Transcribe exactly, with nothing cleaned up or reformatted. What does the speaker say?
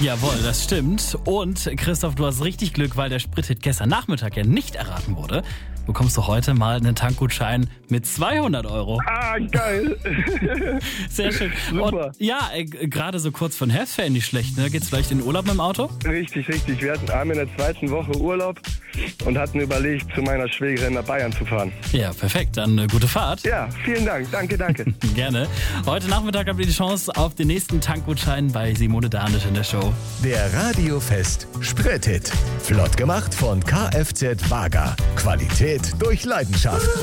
Jawohl, das stimmt. Und Christoph, du hast richtig Glück, weil der Sprithit gestern Nachmittag ja nicht erraten wurde. Bekommst du heute mal einen Tankgutschein mit zweihundert Euro. Ah, geil. Sehr schön. Super. Und ja, äh, gerade so kurz von Herbstferien nicht schlecht, ne? Geht's vielleicht in den Urlaub mit dem Auto? Richtig, richtig. Wir hatten haben in der zweiten Woche Urlaub und hatten überlegt, zu meiner Schwägerin nach Bayern zu fahren. Ja, perfekt. Dann äh, gute Fahrt. Ja, vielen Dank. Danke, danke. Gerne. Heute Nachmittag habt ihr die Chance auf den nächsten Tankgutschein bei Simone Danisch in der Show. Der Radiofest Sprithit. Flott gemacht von Kfz Wager. Qualität durch Leidenschaft.